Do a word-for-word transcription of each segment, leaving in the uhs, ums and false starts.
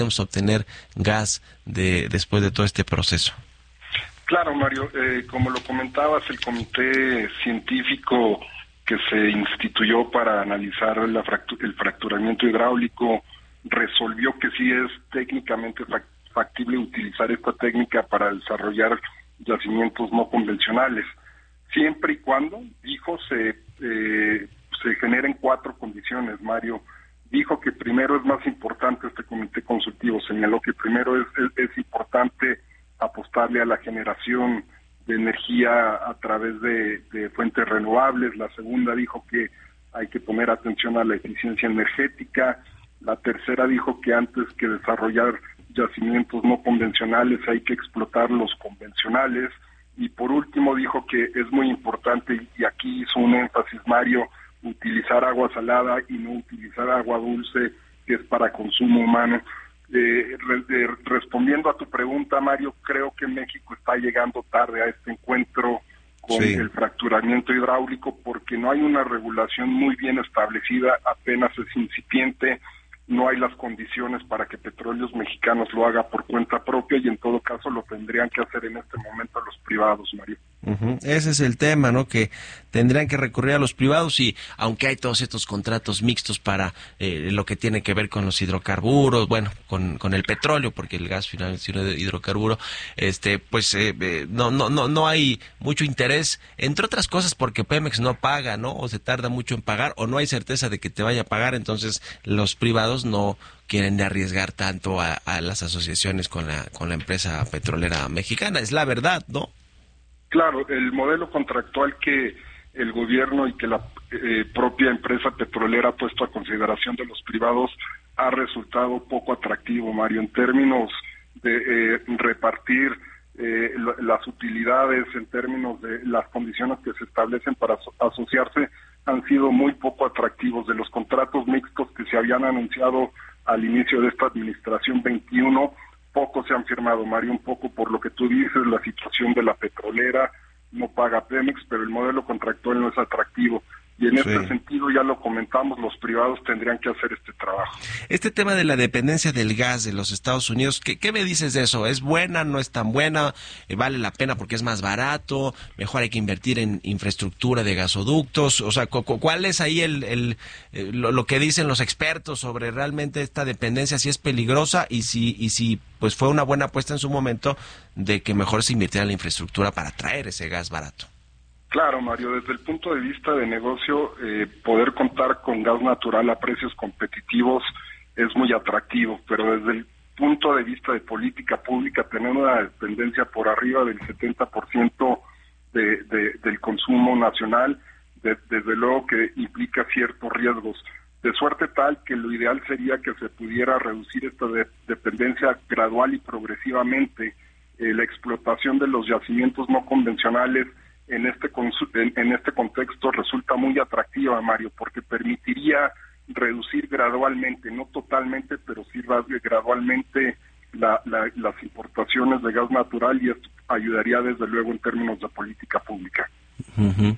podemos obtener gas de después de todo este proceso? Claro, Mario, eh, como lo comentabas, el comité científico que se instituyó para analizar la fractu- el fracturamiento hidráulico resolvió que sí es técnicamente factible utilizar esta técnica para desarrollar yacimientos no convencionales, siempre y cuando, dijo, se, eh, se generen cuatro condiciones, Mario. Dijo que primero es más importante, este comité consultivo señaló que primero es, es, es importante apostarle a la generación de energía a través de, de fuentes renovables. La segunda dijo que hay que poner atención a la eficiencia energética. La tercera dijo que antes que desarrollar yacimientos no convencionales hay que explotar los convencionales. Y por último dijo que es muy importante, y aquí hizo un énfasis Mario, utilizar agua salada y no utilizar agua dulce, que es para consumo humano. Eh, re, de, respondiendo a tu pregunta, Mario, creo que México está llegando tarde a este encuentro con sí. el fracturamiento hidráulico, porque no hay una regulación muy bien establecida, apenas es incipiente, no hay las condiciones para que Petróleos Mexicanos lo haga por cuenta propia, y en todo caso lo tendrían que hacer en este momento los privados, Mario. Uh-huh. Ese es el tema, ¿no? Que tendrían que recurrir a los privados, y aunque hay todos estos contratos mixtos para eh, lo que tiene que ver con los hidrocarburos, bueno, con, con el petróleo, porque el gas final es un hidrocarburo, este, pues eh, eh, no, no, no, no hay mucho interés, entre otras cosas porque Pemex no paga, ¿no? O se tarda mucho en pagar, o no hay certeza de que te vaya a pagar, entonces los privados no quieren arriesgar tanto a, a las asociaciones con la, con la empresa petrolera mexicana, es la verdad, ¿no? Claro, el modelo contractual que el gobierno y que la eh, propia empresa petrolera ha puesto a consideración de los privados ha resultado poco atractivo, Mario, en términos de eh, repartir eh, las utilidades, en términos de las condiciones que se establecen para aso- asociarse, han sido muy poco atractivos. De los contratos mixtos que se habían anunciado al inicio de esta administración veintiuno, pocos se han firmado, Mario, un poco por lo que tú dices, la situación de la petrolera, no paga Pemex, pero el modelo contractual no es atractivo. Y en sí. este sentido, ya lo comentamos, los privados tendrían que hacer este trabajo. Este tema de la dependencia del gas de los Estados Unidos, ¿qué, qué me dices de eso? ¿Es buena, no es tan buena? Eh, ¿Vale la pena porque es más barato? ¿Mejor hay que invertir en infraestructura de gasoductos? O sea, cu- ¿cuál es ahí el, el eh, lo, lo que dicen los expertos sobre realmente esta dependencia, si es peligrosa y si, y si pues fue una buena apuesta en su momento de que mejor se invirtiera en la infraestructura para traer ese gas barato? Claro, Mario, desde el punto de vista de negocio, eh, poder contar con gas natural a precios competitivos es muy atractivo, pero desde el punto de vista de política pública, tener una dependencia por arriba del setenta por ciento de, de, del consumo nacional, de, desde luego que implica ciertos riesgos, de suerte tal que lo ideal sería que se pudiera reducir esta de, dependencia gradual y progresivamente. Eh, la explotación de los yacimientos no convencionales en este en, en este contexto resulta muy atractiva, Mario, porque permitiría reducir gradualmente, no totalmente, pero sí gradualmente la, la, las importaciones de gas natural, y esto ayudaría desde luego en términos de política pública. Uh-huh.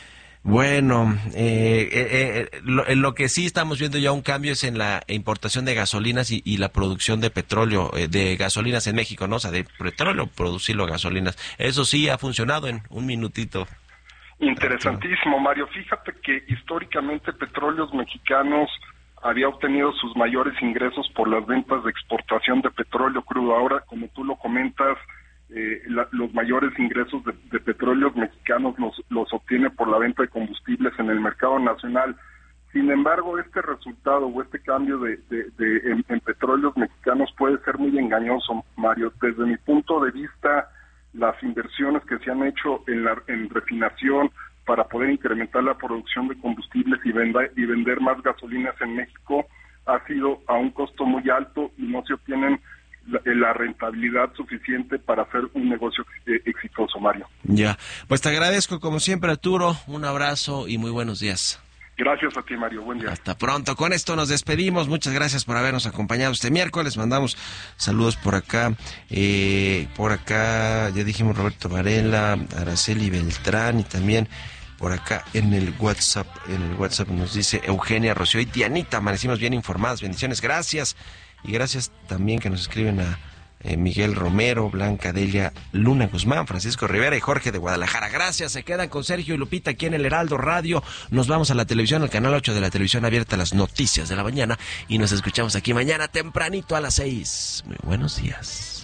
Bueno, eh, eh, eh, lo, en lo que sí estamos viendo ya un cambio es en la importación de gasolinas y, y la producción de petróleo, eh, de gasolinas en México, ¿no? O sea, de petróleo, producirlo gasolinas. Eso sí ha funcionado en un minutito. Interesantísimo, Mario. Fíjate que históricamente Petróleos Mexicanos había obtenido sus mayores ingresos por las ventas de exportación de petróleo crudo. Ahora, como tú lo comentas, Eh, la, los mayores ingresos de, de Petróleos Mexicanos los, los obtiene por la venta de combustibles en el mercado nacional. Sin embargo, este resultado o este cambio de, de, de en, en Petróleos Mexicanos puede ser muy engañoso, Mario. Desde mi punto de vista, las inversiones que se han hecho en, la, en refinación para poder incrementar la producción de combustibles y, venda, y vender más gasolinas en México ha sido a un costo muy alto y no se obtienen La, la rentabilidad suficiente para hacer un negocio eh, exitoso, Mario. Ya, pues te agradezco como siempre, Arturo, un abrazo y muy buenos días. Gracias a ti, Mario, buen día. Hasta pronto, con esto nos despedimos, muchas gracias por habernos acompañado este miércoles, mandamos saludos por acá, eh, por acá, ya dijimos Roberto Varela, Araceli Beltrán y también por acá en el WhatsApp, en el WhatsApp nos dice Eugenia Rocío y Dianita, amanecimos bien informadas, bendiciones, gracias. Y gracias también que nos escriben a eh, Miguel Romero, Blanca Delia Luna Guzmán, Francisco Rivera y Jorge de Guadalajara. Gracias, se quedan con Sergio y Lupita aquí en el Heraldo Radio. Nos vamos a la televisión, al canal ocho de la televisión abierta, las noticias de la mañana, y nos escuchamos aquí mañana tempranito a las seis. Muy buenos días.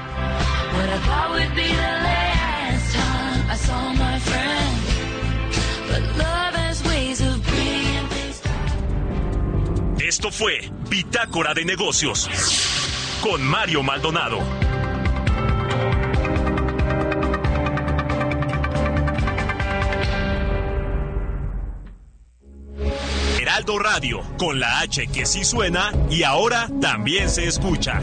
Esto fue Bitácora de Negocios con Mario Maldonado. Heraldo Radio, con la H que sí suena y ahora también se escucha.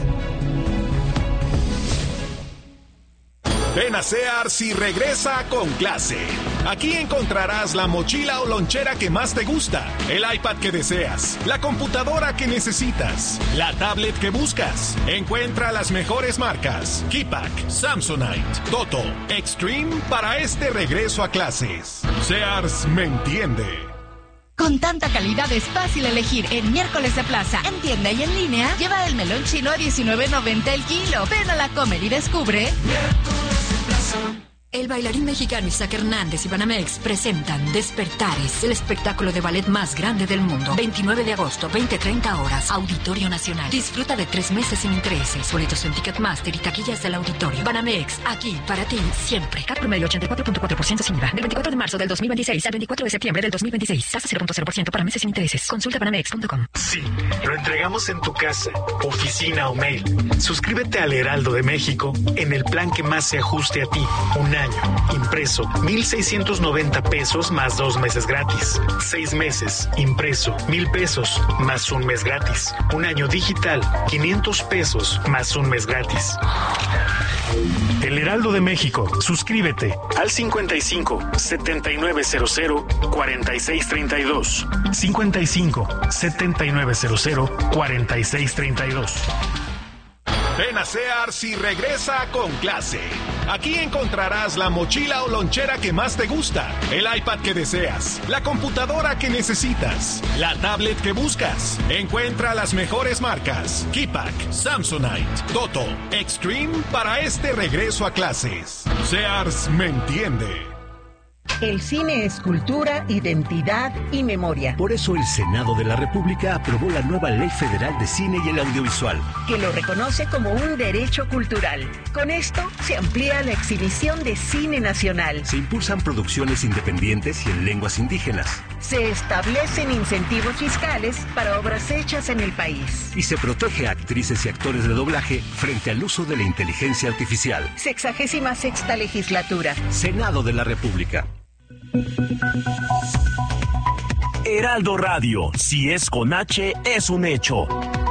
Ven a Sears y regresa con clase. Aquí encontrarás la mochila o lonchera que más te gusta, el iPad que deseas, la computadora que necesitas, la tablet que buscas. Encuentra las mejores marcas: Keypack, Samsonite, Toto, Extreme para este regreso a clases. Sears me entiende. Con tanta calidad es fácil elegir en Miércoles de Plaza. En tienda y en línea, lleva el melón chino a diecinueve noventa el kilo. Ven a la Comer y descubre. Miércoles de Plaza. El bailarín mexicano Isaac Hernández y Banamex presentan Despertares, el espectáculo de ballet más grande del mundo. veintinueve de agosto, veinte treinta horas, Auditorio Nacional. Disfruta de tres meses sin intereses. Boletos en Ticketmaster y taquillas del auditorio. Banamex, aquí para ti siempre. Cat promedio ochenta y cuatro punto cuatro por ciento sin I V A. Del veinticuatro de marzo del dos mil veintiséis al veinticuatro de septiembre del dos mil veintiséis. Tasa cero punto cero por ciento para meses sin intereses. Consulta banamex punto com. Sí, lo entregamos en tu casa, oficina o mail. Suscríbete al Heraldo de México en el plan que más se ajuste a ti. Un año. Impreso, mil seiscientos noventa pesos más dos meses gratis. Seis meses. Impreso, mil pesos más un mes gratis. Un año digital, quinientos pesos más un mes gratis. El Heraldo de México. Suscríbete al cincuenta y cinco, setenta y nueve cero cero, cuarenta y seis treinta y dos. cincuenta y cinco, setenta y nueve cero cero, cuarenta y seis treinta y dos. Ven a Sears y regresa con clase. Aquí encontrarás la mochila o lonchera que más te gusta, el iPad que deseas, la computadora que necesitas, la tablet que buscas. Encuentra las mejores marcas: Keypack, Samsonite, Toto, Extreme para este regreso a clases. Sears me entiende. El cine es cultura, identidad y memoria. Por eso el Senado de la República aprobó la nueva Ley Federal de Cine y el Audiovisual, que lo reconoce como un derecho cultural. Con esto se amplía la exhibición de cine nacional. Se impulsan producciones independientes y en lenguas indígenas. Se establecen incentivos fiscales para obras hechas en el país. Y se protege a actrices y actores de doblaje frente al uso de la inteligencia artificial. Sexagésima sexta legislatura. Senado de la República. Heraldo Radio, si es con H, es un hecho.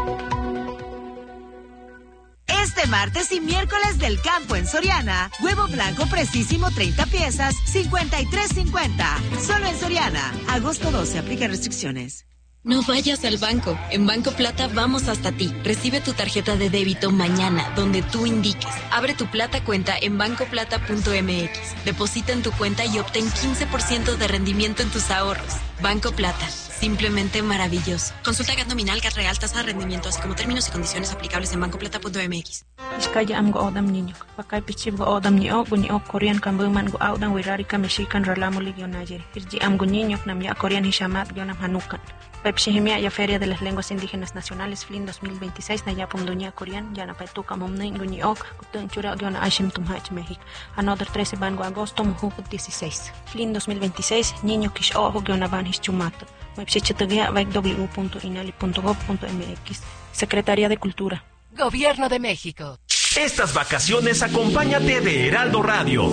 Este martes y miércoles del campo en Soriana, huevo blanco precisísimo treinta piezas, cincuenta y tres cincuenta. Solo en Soriana. Agosto doce, aplica restricciones. No vayas al banco. En Banco Plata vamos hasta ti. Recibe tu tarjeta de débito mañana, donde tú indiques. Abre tu Plata cuenta en banco plata punto m x. Deposita en tu cuenta y obtén quince por ciento de rendimiento en tus ahorros. Banco Plata. Simplemente maravilloso. Consulta G A T nominal, G A T real, tasa de rendimiento, así como términos y condiciones aplicables en banco plata punto m x. Iskaya am go odam niño. Pakai pichib go odam ni o guni o Korean kambuman go odam wirari kamishikan ralamo ligionayer. Irji am go niño nam ya Korean hishamat gionam hanukan. Pepshihimia ya Feria de las Lenguas Indígenas Nacionales F L I N dos mil veintiséis na ya pumduña Korean ya na paituka momne guni o kutun chura giona ashim tumhach México. Another trece van go agosto muhu dieciséis. F L I N dos mil veintiséis niño kish o giona van hischumato. w punto inali punto gob punto m x. Secretaría de Cultura. Gobierno de México. Estas vacaciones acompáñate de Heraldo Radio.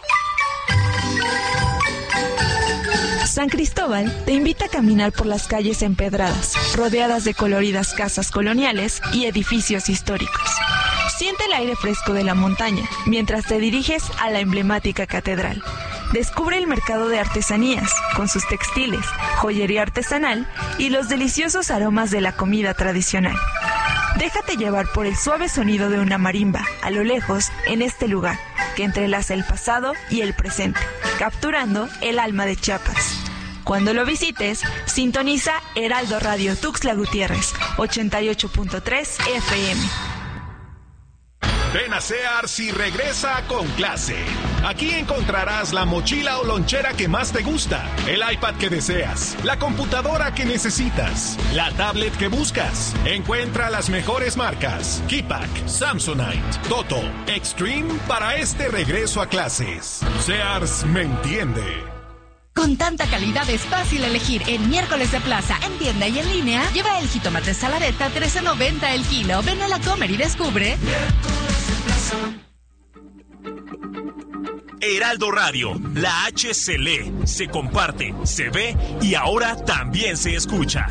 San Cristóbal te invita a caminar por las calles empedradas, rodeadas de coloridas casas coloniales y edificios históricos. Siente el aire fresco de la montaña mientras te diriges a la emblemática catedral. Descubre el mercado de artesanías, con sus textiles, joyería artesanal y los deliciosos aromas de la comida tradicional. Déjate llevar por el suave sonido de una marimba, a lo lejos, en este lugar, que entrelaza el pasado y el presente, capturando el alma de Chiapas. Cuando lo visites, sintoniza Heraldo Radio Tuxtla Gutiérrez, ochenta y ocho punto tres F M. Ven a Sears y regresa con clase. Aquí encontrarás la mochila o lonchera que más te gusta, el iPad que deseas, la computadora que necesitas, la tablet que buscas. Encuentra las mejores marcas: Keypack, Samsonite, Toto, Extreme para este regreso a clases. Sears me entiende. Con tanta calidad es fácil elegir en Miércoles de Plaza, en tienda y en línea. Lleva el jitomate saladeta trece noventa el kilo. Ven a la Comer y descubre. Heraldo Radio, la H se lee, se comparte, se ve y ahora también se escucha.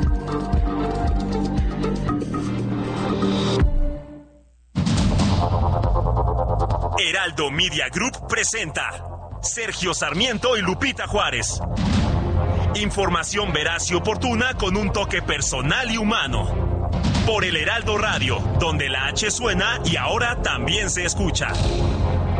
Heraldo Media Group presenta Sergio Sarmiento y Lupita Juárez. Información veraz y oportuna con un toque personal y humano. Por el Heraldo Radio, donde la H suena y ahora también se escucha.